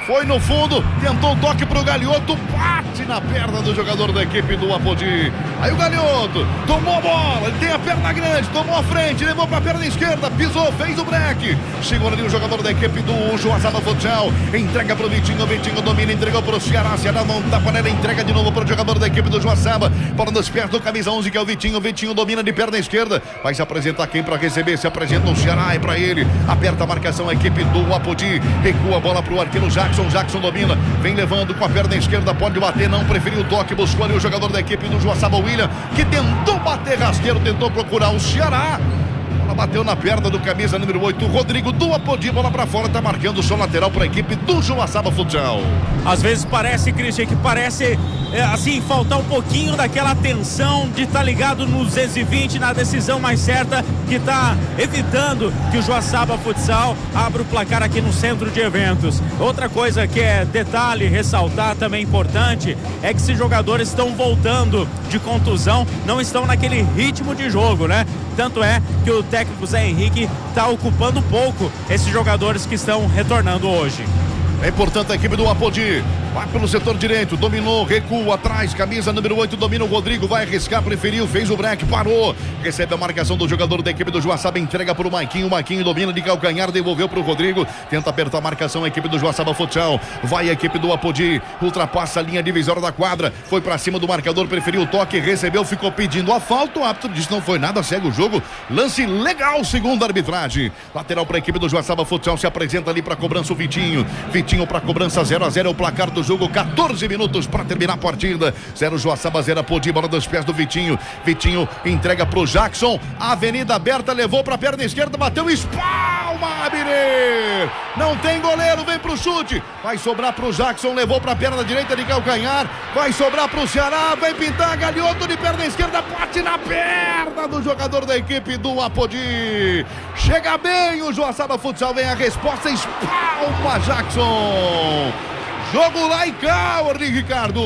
Foi no fundo, tentou o toque pro Galhoto, bate na perna do jogador da equipe do Apodi. Aí o Galhoto tomou a bola, ele tem a perna grande, tomou a frente, levou pra perna esquerda, pisou, fez o break. Segura ali o jogador da equipe do Joaçaba Futsal, entrega pro Vitinho, Vitinho domina, entregou pro Ceará, Ceará não dá panela, entrega de novo pro jogador da equipe do Joaçaba. Bola nos pés do camisa 11 que é o Vitinho, Vitinho domina de perna esquerda, vai se apresentar quem pra receber, se apresenta o Ceará, é pra ele, aperta a marcação a equipe do Apodi, recua a bola pro arqueiro Jackson domina, vem levando com a perna esquerda, pode bater, não preferiu o toque, buscou ali o jogador da equipe do Joaçaba, William, que tentou bater rasteiro, tentou procurar o Ceará. Bola bateu na perna do camisa número 8, Rodrigo do Apodi, bola pra fora, tá marcando o som lateral pra equipe do Joaçaba Futsal. Às vezes parece, Christian, que parece assim, faltar um pouquinho daquela atenção de estar ligado no 220, na decisão mais certa, que tá evitando que o Joaçaba Futsal abra o placar aqui no centro de eventos. Outra coisa que é detalhe, ressaltar também importante, é que esses jogadores estão voltando de contusão, não estão naquele ritmo de jogo, né? Tanto é que o técnico Zé Henrique está ocupando pouco esses jogadores que estão retornando hoje. É importante a equipe do Apodi. Vai pelo setor direito, dominou, recua atrás, camisa número 8, domina o Rodrigo, vai arriscar, preferiu, fez o break, parou, recebe a marcação do jogador da equipe do Joaçaba, entrega para o Maiquinho domina de calcanhar, devolveu para o Rodrigo, tenta apertar a marcação a equipe do Joaçaba Futsal, vai a equipe do Apodi, ultrapassa a linha divisória da quadra, foi para cima do marcador, preferiu o toque, recebeu, ficou pedindo a falta, o árbitro disse não foi nada, segue o jogo, lance legal, segundo a arbitragem, lateral para a equipe do Joaçaba Futsal, se apresenta ali para cobrança o Vitinho para cobrança, 0-0 é o placar do jogo, 14 minutos para terminar a partida, 0 Joaçaba, 0 Apodi, bola dos pés do Vitinho entrega pro Jackson, avenida aberta, levou pra perna esquerda, bateu, espalma, Abner, não tem goleiro, vem pro chute, vai sobrar pro Jackson, levou pra perna direita de calcanhar, vai sobrar pro Ceará, vai pintar, Galhoto de perna esquerda, bate na perna do jogador da equipe do Apodi, chega bem o Joaçaba Futsal, vem a resposta, espalma Jackson. Jogo lá e cá, Ricardo.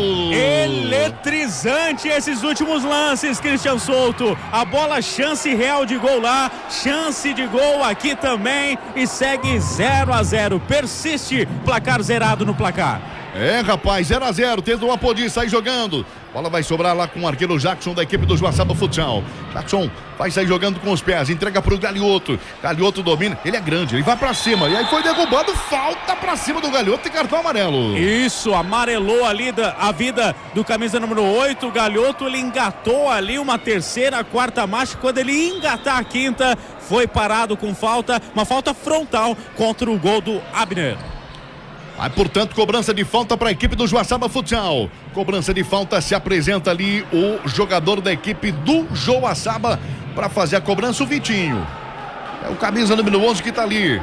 Eletrizante esses últimos lances, Christian Souto. A bola, chance real de gol lá, chance de gol aqui também e segue 0-0. Persiste, placar zerado no placar. É, rapaz, 0-0, tendo o Apodi sair jogando. Bola vai sobrar lá com o arqueiro Jackson da equipe do Joaçaba Futsal. Jackson vai sair jogando com os pés, entrega pro Galhoto. Galhoto domina, ele é grande, ele vai pra cima. E aí foi derrubado, falta pra cima do Galhoto e cartão amarelo. Isso, amarelou ali a vida do camisa número 8. O Galhoto, ele engatou ali uma terceira, quarta marcha. Quando ele engatar a quinta, foi parado com falta, uma falta frontal contra o gol do Abner. Vai, portanto, cobrança de falta para a equipe do Joaçaba Futsal. Cobrança de falta, se apresenta ali o jogador da equipe do Joaçaba para fazer a cobrança, o Vitinho. É o camisa número 11 que está ali.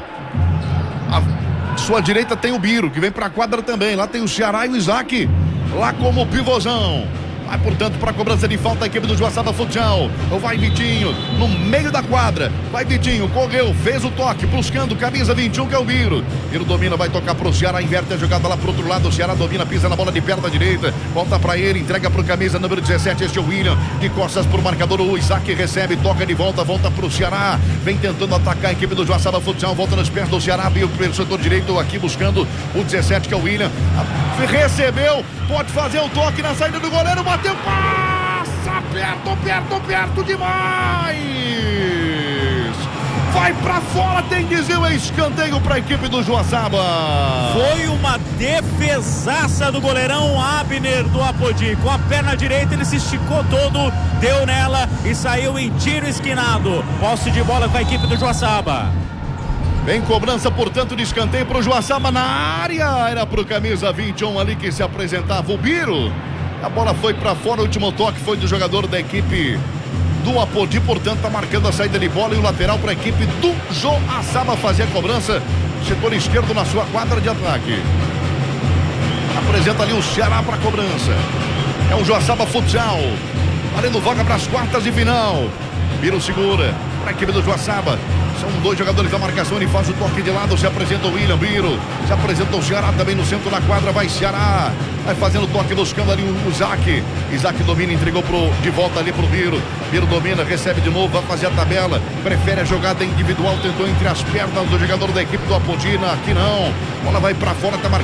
À sua direita tem o Biro, que vem para a quadra também. Lá tem o Ceará e o Isaac, lá como pivôzão. Vai, portanto, para a cobrança de falta a equipe do Joaçaba Futsal. Vai Vitinho, no meio da quadra. Vai Vitinho, correu, fez o toque, buscando camisa 21, que é o Biro. Biro domina, vai tocar pro Ceará, inverte a jogada lá pro outro lado. O Ceará domina, pisa na bola de perna direita. Volta para ele, entrega pro camisa número 17, este é o William. De costas pro marcador, o Isaac recebe, toca de volta pro Ceará. Vem tentando atacar a equipe do Joaçaba Futsal. Volta nos pés do Ceará, abriu pelo setor direito aqui, buscando o 17, que é o William. Recebeu, pode fazer o toque na saída do goleiro, bateu, passa perto demais, vai pra fora, tem desvio, escanteio pra equipe do Joaçaba. Foi uma defesaça do goleirão Abner do Apodi, com a perna direita ele se esticou todo, deu nela e saiu em tiro esquinado. Posse de bola com a equipe do Joaçaba. Vem cobrança, portanto, de escanteio pro Joaçaba na área. Era pro camisa 21 ali que se apresentava o Biro. A bola foi pra fora, o último toque foi do jogador da equipe do Apodi, portanto, tá marcando a saída de bola e o lateral pra equipe do Joaçaba fazer a cobrança. Setor esquerdo na sua quadra de ataque. Apresenta ali o Ceará pra cobrança. É o Joaçaba Futsal. Valendo vaga pras quartas de final. Biro segura pra equipe do Joaçaba. São dois jogadores da marcação, ele faz o toque de lado, se apresenta o William Biro, se apresenta o Ceará também no centro da quadra, vai Ceará, vai fazendo toque, buscando ali o Isaac. Isaac domina, entregou de volta ali pro Biro. Biro domina, recebe de novo, vai fazer a tabela, prefere a jogada individual, tentou entre as pernas do jogador da equipe do Apodi, aqui não, bola vai pra fora, tá marcando.